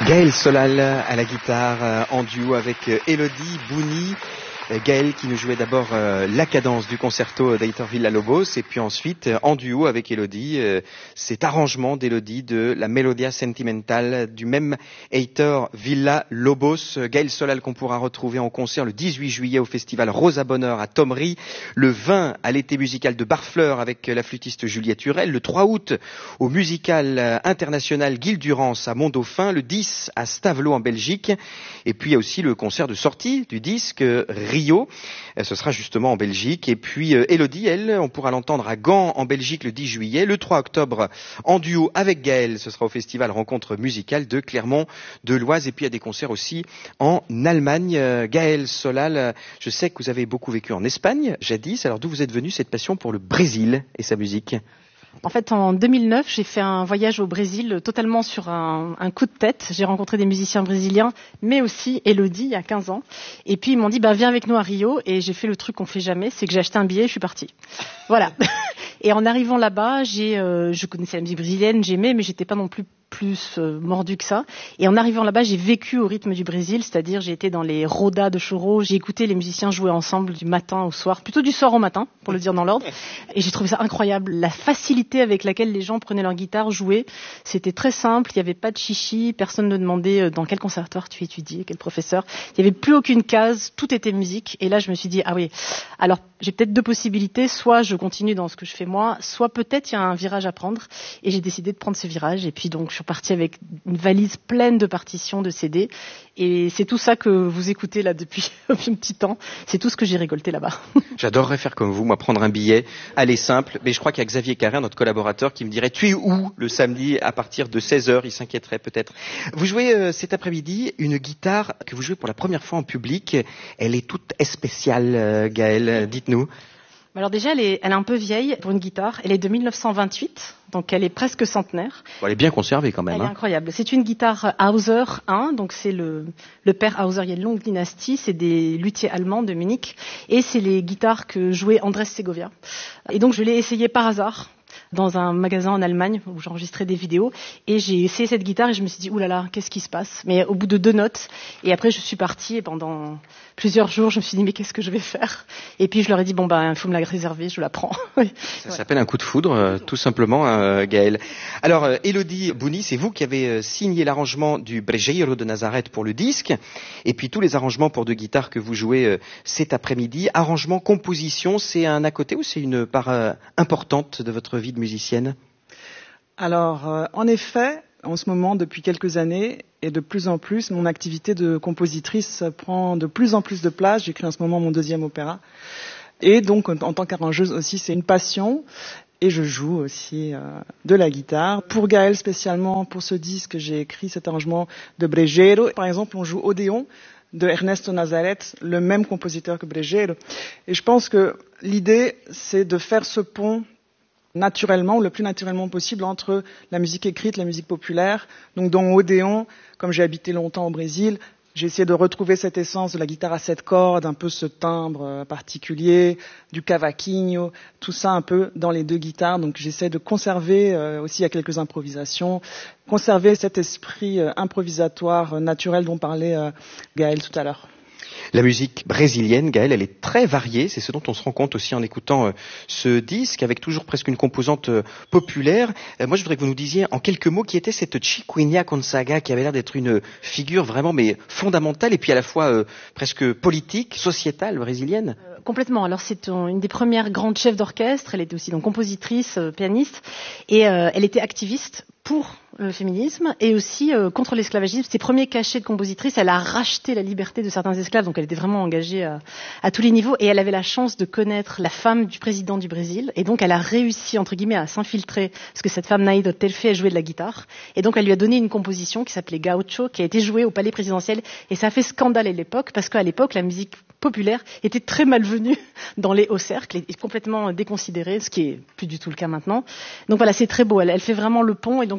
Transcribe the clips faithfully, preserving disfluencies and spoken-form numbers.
Gaël Solal à la guitare en duo avec Elodie Bouni. Gaël qui nous jouait d'abord euh, la cadence du concerto d'Heitor Villa-Lobos et puis ensuite euh, en duo avec Elodie euh, cet arrangement d'Elodie de la Melodia Sentimental du même Heitor Villa-Lobos. Gaël Solal qu'on pourra retrouver en concert le dix-huit juillet au festival Rosa Bonheur à Thomery, le vingt à l'été musical de Barfleur avec la flûtiste Juliette Hurel, le trois août au musical international Gilles Durance à Mont-Dauphin, le dix à Stavelot en Belgique et puis il y a aussi le concert de sortie du disque Rio, ce sera justement en Belgique. Et puis euh, Elodie, elle, on pourra l'entendre à Gand en Belgique le dix juillet, le trois octobre en duo avec Gaël, ce sera au festival Rencontre musicale de Clermont de l'Oise. Et puis il y a des concerts aussi en Allemagne. Euh, Gaël Solal, je sais que vous avez beaucoup vécu en Espagne jadis, alors d'où vous êtes venu cette passion pour le Brésil et sa musique? En fait, en deux mille neuf, j'ai fait un voyage au Brésil totalement sur un, un coup de tête. J'ai rencontré des musiciens brésiliens, mais aussi Elodie, il y a quinze ans. Et puis, ils m'ont dit, bah, viens avec nous à Rio. Et j'ai fait le truc qu'on fait jamais, c'est que j'ai acheté un billet et je suis partie. Voilà. Et en arrivant là-bas, j'ai, euh, je connaissais la musique brésilienne, j'aimais, mais j'étais pas non plus plus euh, mordu que ça. Et en arrivant là-bas, j'ai vécu au rythme du Brésil, c'est-à-dire j'ai été dans les rodas de choro, j'ai écouté les musiciens jouer ensemble du matin au soir, plutôt du soir au matin, pour le dire dans l'ordre. Et j'ai trouvé ça incroyable, la facilité avec laquelle les gens prenaient leur guitare, jouaient. C'était très simple, il n'y avait pas de chichi, personne ne demandait dans quel conservatoire tu étudies, quel professeur. Il n'y avait plus aucune case, tout était musique. Et là, je me suis dit, ah oui, alors j'ai peut-être deux possibilités, soit je continue dans ce que je fais moi, soit peut-être il y a un virage à prendre. Et j'ai décidé de prendre ce virage. Et puis donc, je suis partie avec une valise pleine de partitions, de C D. Et c'est tout ça que vous écoutez là depuis un petit temps. C'est tout ce que j'ai récolté là-bas. J'adorerais faire comme vous, moi prendre un billet, aller simple. Mais je crois qu'il y a Xavier Carrère, notre collaborateur, qui me dirait, tu es où le samedi à partir de seize heures? Il s'inquiéterait peut-être. Vous jouez euh, cet après-midi une guitare que vous jouez pour la première fois en public. Elle est toute spéciale, euh, Gaël. Dites-nous. Alors déjà, elle est, elle est un peu vieille pour une guitare. Elle est de mille neuf cent vingt-huit, donc elle est presque centenaire. Bon, elle est bien conservée quand même. Elle hein. est incroyable. C'est une guitare Hauser un, donc c'est le, le père Hauser. Il y a une longue dynastie, c'est des luthiers allemands de Munich. Et c'est les guitares que jouait Andrés Segovia. Et donc je l'ai essayé par hasard dans un magasin en Allemagne où j'enregistrais des vidéos et j'ai essayé cette guitare et je me suis dit oulala, qu'est-ce qui se passe? Mais au bout de deux notes et après je suis partie et pendant plusieurs jours je me suis dit mais qu'est-ce que je vais faire? Et puis je leur ai dit bon ben il faut me la réserver, je la prends. Ça ouais. s'appelle un coup de foudre, euh, tout simplement, euh, Gaël. Alors euh, Elodie Bouni, c'est vous qui avez euh, signé l'arrangement du Brejeiro de Nazareth pour le disque et puis tous les arrangements pour deux guitares que vous jouez euh, cet après-midi. Arrangement, composition, c'est un à côté ou c'est une part euh, importante de votre vie de musicienne? Alors, euh, en effet, en ce moment, depuis quelques années, et de plus en plus, mon activité de compositrice prend de plus en plus de place. J'écris en ce moment mon deuxième opéra. Et donc, en, en tant qu'arrangeuse aussi, c'est une passion. Et je joue aussi euh, de la guitare. Pour Gaël, spécialement, pour ce disque, j'ai écrit cet arrangement de Brejeiro. Par exemple, on joue Odéon de Ernesto Nazareth, le même compositeur que Brejeiro. Et je pense que l'idée, c'est de faire ce pont naturellement, ou le plus naturellement possible, entre la musique écrite et la musique populaire. Donc dans Odéon, comme j'ai habité longtemps au Brésil, j'ai essayé de retrouver cette essence de la guitare à sept cordes, un peu ce timbre particulier, du cavaquinho, tout ça un peu dans les deux guitares. Donc j'essaie de conserver, euh, aussi il y a quelques improvisations, conserver cet esprit euh, improvisatoire, euh, naturel dont parlait euh, Gaël tout à l'heure. La musique brésilienne, Gaël, elle est très variée. C'est ce dont on se rend compte aussi en écoutant euh, ce disque, avec toujours presque une composante euh, populaire. Euh, moi, je voudrais que vous nous disiez en quelques mots qui était cette Chiquinha Gonzaga, qui avait l'air d'être une figure vraiment mais fondamentale et puis à la fois euh, presque politique, sociétale brésilienne. Euh, complètement. Alors c'est une des premières grandes chefs d'orchestre. Elle était aussi donc compositrice, euh, pianiste, et euh, elle était activiste pour le féminisme et aussi euh, contre l'esclavagisme. Ses premiers cachets de compositrice, elle a racheté la liberté de certains esclaves, donc elle était vraiment engagée à, à tous les niveaux et elle avait la chance de connaître la femme du président du Brésil et donc elle a réussi, entre guillemets, à s'infiltrer parce que cette femme, Naïdo Telfe, elle jouait de la guitare et donc elle lui a donné une composition qui s'appelait Gaucho, qui a été jouée au palais présidentiel et ça a fait scandale à l'époque parce qu'à l'époque, la musique populaire était très malvenue dans les hauts cercles et complètement déconsidérée, ce qui est plus du tout le cas maintenant. Donc voilà, c'est très beau, elle, elle fait vraiment le pont et donc je voulais vraiment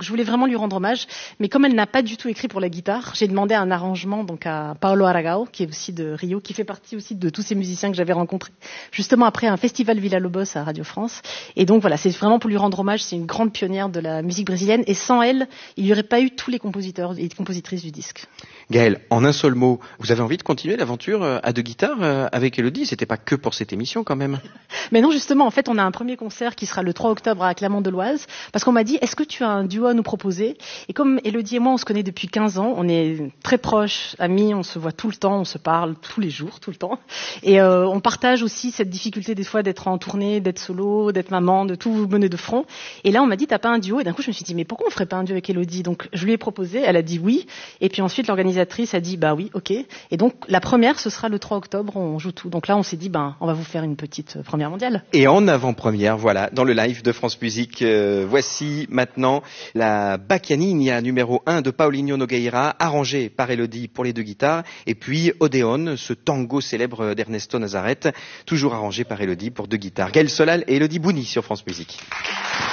lui rendre hommage. Mais comme elle n'a pas du tout écrit pour la guitare, j'ai demandé un arrangement donc à Paolo Aragao, qui est aussi de Rio, qui fait partie aussi de tous ces musiciens que j'avais rencontrés justement après un festival Villa-Lobos à Radio France. Et donc voilà, c'est vraiment pour lui rendre hommage. C'est une grande pionnière de la musique brésilienne. Et sans elle, il n'y aurait pas eu tous les compositeurs et compositrices du disque. Gaëlle, en un seul mot, vous avez envie de continuer l'aventure à deux guitares avec Élodie? C'était pas que pour cette émission quand même. Mais non, justement, en fait, on a un premier concert qui sera le trois octobre à Clermont-de-Loise, parce qu'on m'a dit, est-ce que tu as un duo à nous proposer? Et comme Élodie et moi, on se connaît depuis quinze ans, on est très proches, amis, on se voit tout le temps, on se parle tous les jours, tout le temps. Et euh, on partage aussi cette difficulté des fois d'être en tournée, d'être solo, d'être maman, de tout mener de front. Et là, on m'a dit, t'as pas un duo? Et d'un coup, je me suis dit, mais pourquoi on ferait pas un duo avec Élodie? Donc, je lui ai proposé, elle a dit oui. Et puis ensuite, l'organisatrice a dit, bah oui, ok. Et donc, la première, ce sera le trois octobre, on joue tout. Donc là, on s'est dit, ben, on va vous faire une petite première mondiale. Et en avant-première, voilà, dans le live de France Musique, euh, voici maintenant la Bacchianina numéro un de Paulinho Nogueira, arrangée par Élodie pour les deux guitares, et puis Odéon, ce tango célèbre d'Ernesto Nazareth, toujours arrangé par Élodie pour deux guitares. Gaëlle Solal et Élodie Bouni sur France Musique.